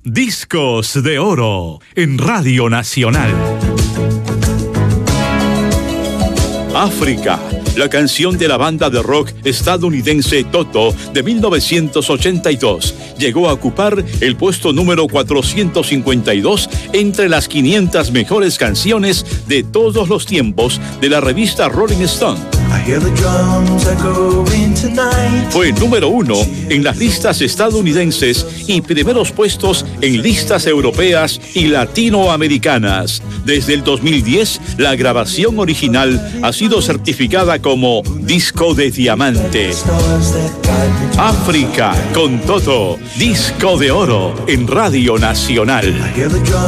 Discos de Oro en Radio Nacional. África, la canción de la banda de rock estadounidense Toto de 1982, llegó a ocupar el puesto número 452 entre las 500 mejores canciones de todos los tiempos de la revista Rolling Stone. Fue número 1 en las listas estadounidenses y primeros puestos en listas europeas y latinoamericanas. Desde el 2010, la grabación original ha sido certificada como disco de diamante. África con Toto, disco de oro en Radio Nacional.